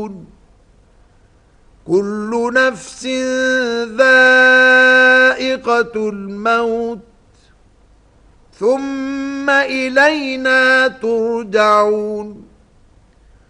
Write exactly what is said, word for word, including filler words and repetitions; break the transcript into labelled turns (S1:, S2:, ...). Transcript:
S1: يعملون كل نفس ذائقة الموت ثم إلينا ترجعون